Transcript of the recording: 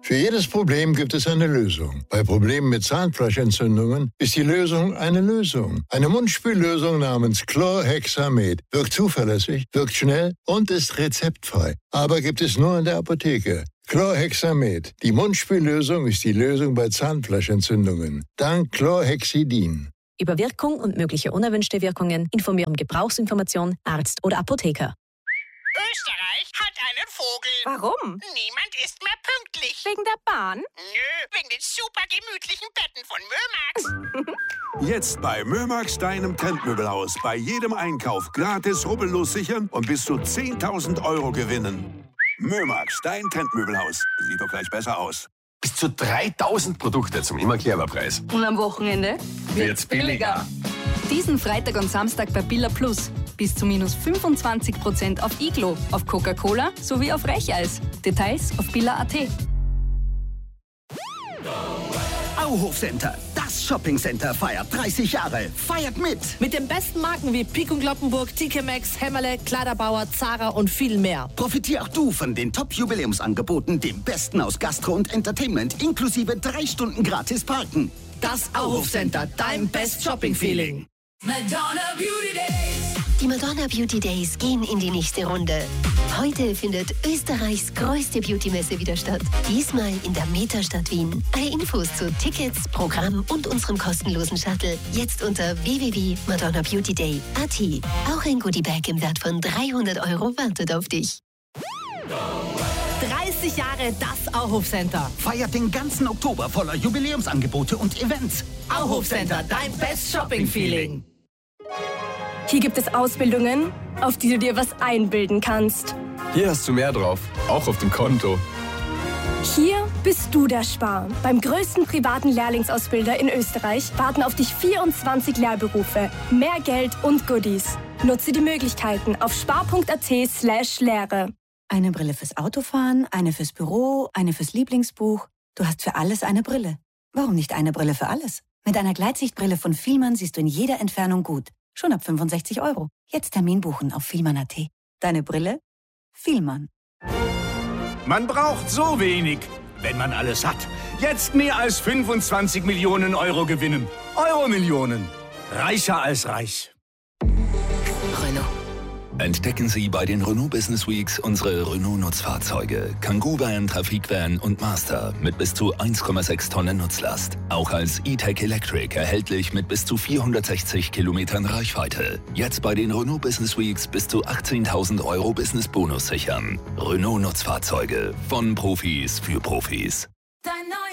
Für jedes Problem gibt es eine Lösung. Bei Problemen mit Zahnfleischentzündungen ist die Lösung eine Lösung. Eine Mundspüllösung namens Chlorhexamed wirkt zuverlässig, wirkt schnell und ist rezeptfrei. Aber gibt es nur in der Apotheke. Chlorhexamed. Die Mundspüllösung ist die Lösung bei Zahnfleischentzündungen. Dank Chlorhexidin. Über Wirkung und mögliche unerwünschte Wirkungen informieren Gebrauchsinformation, Arzt oder Apotheker. Österreich hat einen Vogel. Warum? Niemand ist mehr pünktlich. Wegen der Bahn? Nö, wegen den super gemütlichen Betten von Mömax. Jetzt bei Mömax, deinem Trendmöbelhaus. Bei jedem Einkauf gratis rubbellos sichern und bis zu 10.000 Euro gewinnen. Mömax, dein Trendmöbelhaus. Sieht doch gleich besser aus. Bis zu 3.000 Produkte zum Immer-Clever-Preis. Und am Wochenende Wird's billiger. Diesen Freitag und Samstag bei Billa Plus. Bis zu minus 25% auf Iglo, auf Coca-Cola sowie auf Reicheis. Details auf billa.at. Auhof Center, das Shoppingcenter feiert 30 Jahre. Feiert mit! Mit den besten Marken wie Pik und Kloppenburg, TK Maxx, Hämmerle, Kleiderbauer, Zara und viel mehr. Profitier auch du von den Top-Jubiläumsangeboten, dem Besten aus Gastro und Entertainment, inklusive 3 Stunden gratis Parken. Das Auhof Center, dein Best Shopping Feeling. Madonna Beauty Days. Die Madonna Beauty Days gehen in die nächste Runde. Heute findet Österreichs größte Beauty-Messe wieder statt. Diesmal in der Metastadt Wien. Alle Infos zu Tickets, Programm und unserem kostenlosen Shuttle jetzt unter www.madonnabeautyday.at. Auch ein Goodiebag im Wert von 300 € wartet auf dich. 30 Jahre das Auhof Center. Feiert den ganzen Oktober voller Jubiläumsangebote und Events. Auhof Center, dein Best Shopping Feeling. Hier gibt es Ausbildungen, auf die du dir was einbilden kannst. Hier hast du mehr drauf, auch auf dem Konto. Hier bist du der Spar. Beim größten privaten Lehrlingsausbilder in Österreich warten auf dich 24 Lehrberufe, mehr Geld und Goodies. Nutze die Möglichkeiten auf spar.at/Lehre. Eine Brille fürs Autofahren, eine fürs Büro, eine fürs Lieblingsbuch. Du hast für alles eine Brille. Warum nicht eine Brille für alles? Mit einer Gleitsichtbrille von Fielmann siehst du in jeder Entfernung gut. Schon ab 65 €. Jetzt Termin buchen auf Fielmann.at. Deine Brille? Fielmann. Man braucht so wenig, wenn man alles hat. Jetzt mehr als 25 Millionen Euro gewinnen. Euro-Millionen. Reicher als reich. Renault. Entdecken Sie bei den Renault Business Weeks unsere Renault-Nutzfahrzeuge. Kangoo Van, Trafikvan und Master mit bis zu 1,6 Tonnen Nutzlast. Auch als E-Tech Electric erhältlich mit bis zu 460 Kilometern Reichweite. Jetzt bei den Renault Business Weeks bis zu 18.000 € Business-Bonus sichern. Renault-Nutzfahrzeuge von Profis für Profis.